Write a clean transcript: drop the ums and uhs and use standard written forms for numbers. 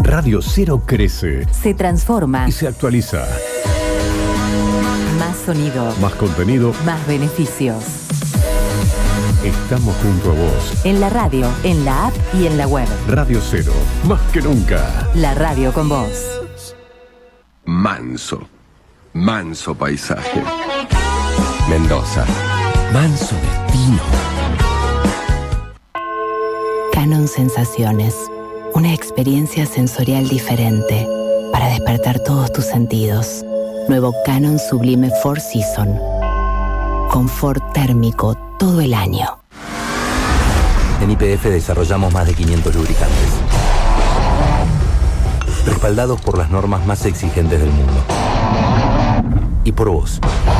Radio 0 crece, se transforma y se actualiza. Más sonido, Más contenido, más beneficios. Estamos junto a vos. En la radio, en la app y en la web. Radio 0, más que nunca. La radio con vos. Manso paisaje. Mendoza, manso destino. Canon Sensaciones, una experiencia sensorial diferente para despertar todos tus sentidos. Nuevo Canon Sublime 4 Season. Confort térmico todo el año. En YPF desarrollamos más de 500 lubricantes, respaldados por las normas más exigentes del mundo. Y por vos,